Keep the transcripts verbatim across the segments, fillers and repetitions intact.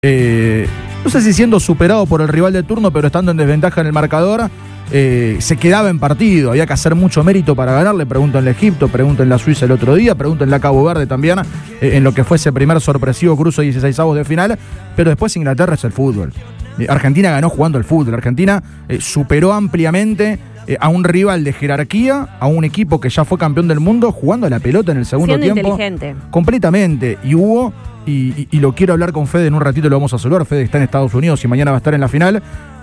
Eh, no sé si siendo superado por el rival de turno, pero estando en desventaja en el marcador, eh, se quedaba en partido. Había que hacer mucho mérito para ganarle. Pregúntenle a Egipto, pregúntenle a Suiza el otro día, pregúntenle a Cabo Verde también, eh, en lo que fue ese primer sorpresivo cruce de dieciseisavos de final. Pero después Inglaterra es el fútbol. Eh, Argentina ganó jugando el fútbol. Argentina eh, superó ampliamente eh, a un rival de jerarquía, a un equipo que ya fue campeón del mundo, jugando a la pelota en el segundo Siendo tiempo. inteligente. Completamente. Y hubo... Y, y, y lo quiero hablar con Fede, en un ratito lo vamos a saludar. Fede está en Estados Unidos y mañana va a estar en la final.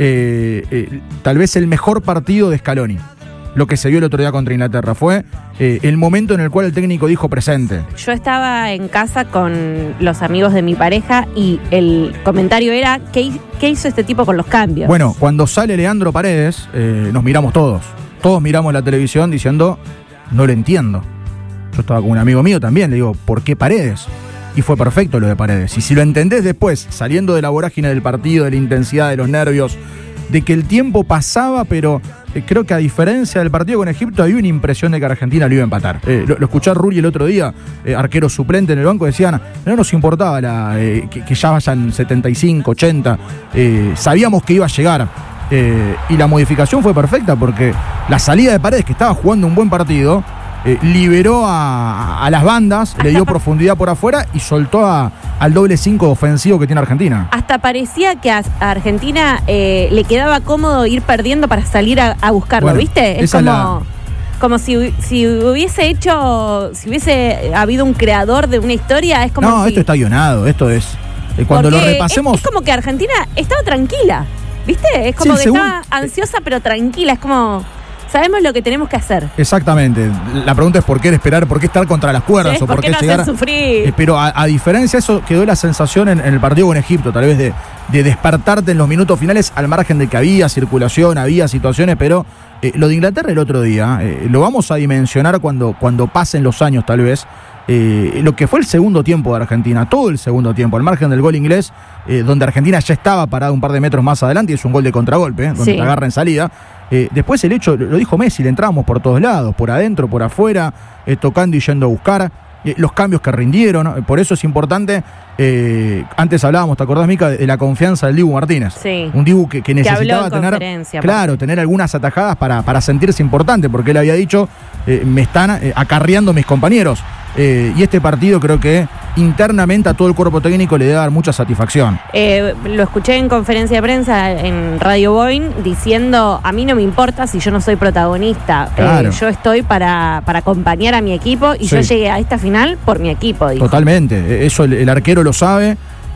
Eh, eh, tal vez el mejor partido de Scaloni. Lo que se vio el otro día contra Inglaterra fue eh, el momento en el cual el técnico dijo presente. Yo estaba en casa con los amigos de mi pareja y el comentario era: ¿qué, qué hizo este tipo con los cambios? Bueno, cuando sale Leandro Paredes, eh, nos miramos todos. Todos miramos la televisión diciendo, no lo entiendo. Yo estaba con un amigo mío también, le digo, ¿por qué Paredes? Y fue perfecto lo de Paredes. Y si lo entendés después, saliendo de la vorágine del partido, de la intensidad, de los nervios, de que el tiempo pasaba, pero eh, creo que a diferencia del partido con Egipto, había una impresión de que Argentina lo iba a empatar. Eh, lo, lo escuché a Rulli el otro día, eh, arquero suplente en el banco, decían, no nos importaba la, eh, que, que ya vayan setenta y cinco, ochenta, eh, sabíamos que iba a llegar. Eh, y la modificación fue perfecta porque la salida de Paredes, que estaba jugando un buen partido, Eh, liberó a, a las bandas, le dio profundidad por afuera y soltó a, al doble cinco ofensivo que tiene Argentina. Hasta parecía que a, a Argentina eh, le quedaba cómodo ir perdiendo para salir a, a buscarlo, bueno, ¿viste? Es como, la... como si, si hubiese hecho, si hubiese habido un creador de una historia, es como No, si... esto está guionado, esto es... Eh, cuando lo repasemos... Es, es como que Argentina estaba tranquila, ¿viste? Es como sí, que según... estaba ansiosa pero tranquila, es como... Sabemos lo que tenemos que hacer. Exactamente. La pregunta es por qué esperar, por qué estar contra las cuerdas, sí, o por, por qué, qué no llegar. Hacer sufrir. Eh, pero a, a diferencia de eso, quedó la sensación en, en el partido con Egipto, tal vez de, de despertarte en los minutos finales, al margen de que había circulación, había situaciones, pero eh, lo de Inglaterra el otro día, eh, lo vamos a dimensionar cuando, cuando pasen los años, tal vez. Eh, lo que fue el segundo tiempo de Argentina, todo el segundo tiempo, al margen del gol inglés, eh, donde Argentina ya estaba parada un par de metros más adelante, y es un gol de contragolpe, eh, donde sí. te agarra en salida. Eh, después el hecho, lo dijo Messi, le entrábamos por todos lados, por adentro, por afuera, eh, tocando y yendo a buscar, eh, los cambios que rindieron, ¿no? Por eso es importante, eh, antes hablábamos, ¿te acordás, Mica, de la confianza del Dibu Martínez? Sí. Un Dibu que, que necesitaba que habló en tener, claro, tener algunas atajadas para, para sentirse importante, porque él había dicho, eh, me están eh, acarreando mis compañeros. Eh, y este partido creo que internamente a todo el cuerpo técnico le debe dar mucha satisfacción. Eh, lo escuché en conferencia de prensa en Radio Boeing diciendo, a mí no me importa si yo no soy protagonista, claro. eh, yo estoy para, para acompañar a mi equipo y sí. yo llegué a esta final por mi equipo, dijo. Totalmente, eso el, el arquero lo sabe,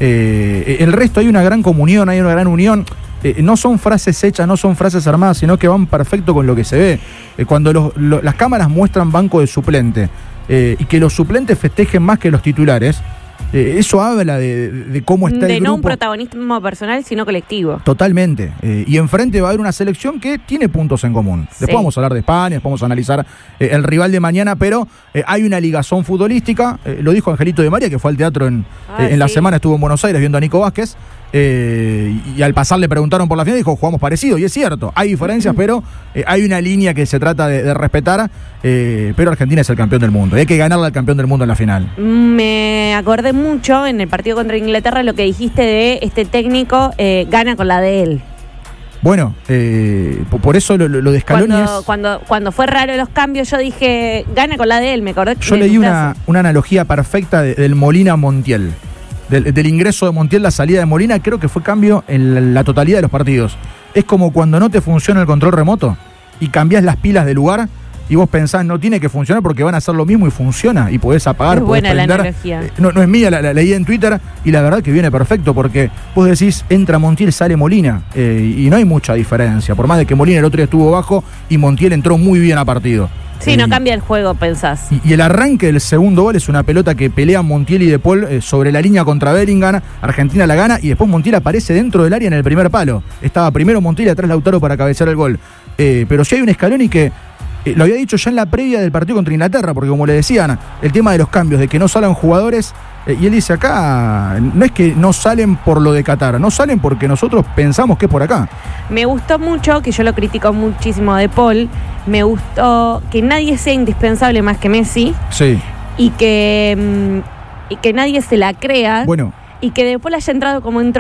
eh, el resto hay una gran comunión, hay una gran unión. Eh, no son frases hechas, no son frases armadas, sino que van perfecto con lo que se ve. Eh, cuando los, lo, las cámaras muestran banco de suplente, Eh, y que los suplentes festejen más que los titulares, eh, eso habla de, de cómo está de el grupo. De no un protagonismo personal, sino colectivo. Totalmente. Eh, y enfrente va a haber una selección que tiene puntos en común. Después sí. vamos a hablar de España, después vamos a analizar eh, el rival de mañana, pero eh, hay una ligazón futbolística. Eh, lo dijo Angelito de María, que fue al teatro en, ah, eh, en sí. la semana, estuvo en Buenos Aires viendo a Nico Vázquez. Eh, y, y al pasar le preguntaron por la final y dijo, jugamos parecido, y es cierto, hay diferencias, pero eh, hay una línea que se trata de, de respetar, eh, pero Argentina es el campeón del mundo y hay que ganarle al campeón del mundo en la final. Me acordé mucho en el partido contra Inglaterra lo que dijiste de este técnico, eh, gana con la de él. Bueno, eh, por eso lo, lo de Scaloni cuando, es... Cuando, cuando fue raro los cambios, yo dije, gana con la de él, me acordé. Yo leí una, una analogía perfecta de, del Molina Montiel. Del, del ingreso de Montiel, la salida de Molina, creo que fue cambio en la, la totalidad de los partidos. Es como cuando no te funciona el control remoto y cambiás las pilas de lugar y vos pensás, no tiene que funcionar porque van a hacer lo mismo y funciona y podés apagar, es podés buena prender. La analogía. No, no es mía, la, la leí en Twitter y la verdad que viene perfecto porque vos decís, entra Montiel, sale Molina eh, y no hay mucha diferencia, por más de que Molina el otro día estuvo bajo y Montiel entró muy bien a partido. Sí, no cambia el juego, pensás. Y, y el arranque del segundo gol es una pelota que pelean Montiel y De Paul eh, sobre la línea contra Bellingham. Argentina la gana y después Montiel aparece dentro del área en el primer palo. Estaba primero Montiel y atrás Lautaro para cabecear el gol. Eh, pero sí hay un Scaloni que eh, lo había dicho ya en la previa del partido contra Inglaterra, porque como le decían, el tema de los cambios, de que no salgan jugadores, eh, y él dice acá, no es que no salen por lo de Qatar, no salen porque nosotros pensamos que es por acá. Me gustó mucho, que yo lo critico muchísimo de Paul, me gustó que nadie sea indispensable más que Messi. Sí. Y que, y que nadie se la crea. Bueno. y que después le haya entrado como entró